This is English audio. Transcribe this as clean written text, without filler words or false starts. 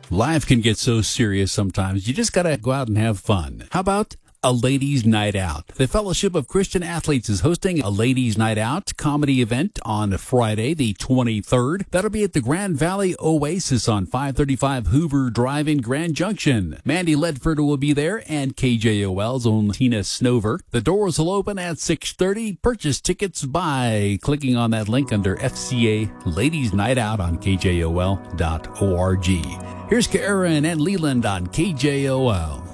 Life can get so serious sometimes. You just got to go out and have fun. How about a ladies' night out? The Fellowship of Christian Athletes is hosting a ladies' night out comedy event on Friday, the 23rd. That'll be at the Grand Valley Oasis on 535 Hoover Drive in Grand Junction. Mandy Ledford will be there and KJOL's own Tina Snover. The doors will open at 6:30. Purchase tickets by clicking on that link under FCA Ladies' Night Out on KJOL.org. Here's Karen and Leland on KJOL.